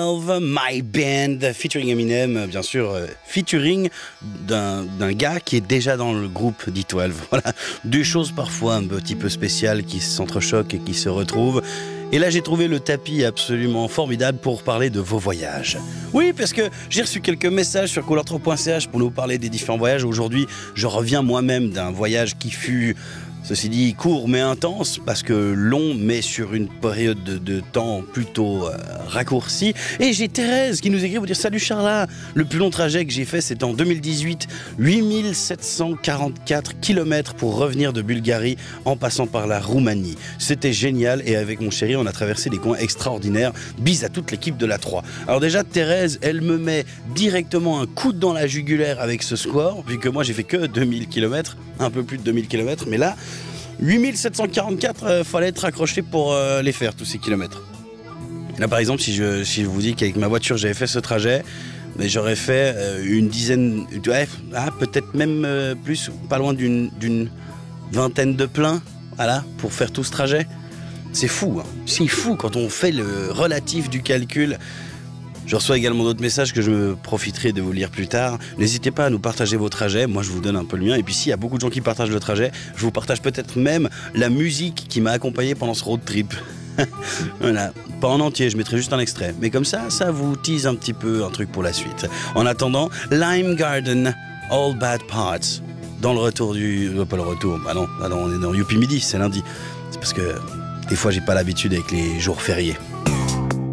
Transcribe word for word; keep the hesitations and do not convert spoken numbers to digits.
douze, My Band, featuring Eminem, bien sûr, euh, featuring d'un, d'un gars qui est déjà dans le groupe D douze. Voilà, deux choses parfois un petit peu spéciales qui s'entrechoquent et qui se retrouvent. Et là, j'ai trouvé le tapis absolument formidable pour parler de vos voyages. Oui, parce que j'ai reçu quelques messages sur couleur trois point c h pour nous parler des différents voyages. Aujourd'hui, je reviens moi-même d'un voyage qui fut, ceci dit, court mais intense, parce que long mais sur une période de, de temps plutôt euh, raccourcie. Et j'ai Thérèse qui nous écrit pour dire « Salut Charla, le plus long trajet que j'ai fait, c'est en deux mille dix-huit, huit mille sept cent quarante-quatre kilomètres pour revenir de Bulgarie en passant par la Roumanie. C'était génial et avec mon chéri, on a traversé des coins extraordinaires. Bise à toute l'équipe de la trois. » Alors déjà, Thérèse, elle me met directement un coup dans la jugulaire avec ce score, vu que moi j'ai fait que deux mille kilomètres, un peu plus de deux mille kilomètres, mais là, huit mille sept cent quarante-quatre, euh, fallait être accroché pour euh, les faire, tous ces kilomètres. Là, par exemple, si je, si je vous dis qu'avec ma voiture, j'avais fait ce trajet, mais j'aurais fait euh, une dizaine, ouais, ah, peut-être même euh, plus, pas loin d'une, d'une vingtaine de pleins, voilà, pour faire tout ce trajet. C'est fou, hein. C'est fou quand on fait le relatif du calcul. Je reçois également d'autres messages que je me profiterai de vous lire plus tard. N'hésitez pas à nous partager vos trajets. Moi, je vous donne un peu le mien. Et puis, s'il y a beaucoup de gens qui partagent le trajet, je vous partage peut-être même la musique qui m'a accompagné pendant ce road trip. Voilà. Pas en entier, je mettrai juste un extrait. Mais comme ça, ça vous tease un petit peu un truc pour la suite. En attendant, Lime Garden, All Bad Parts. Dans le retour du... Euh, pas le retour, bah non, bah non, on est dans Youpi Midi, c'est lundi. C'est parce que des fois, j'ai pas l'habitude avec les jours fériés.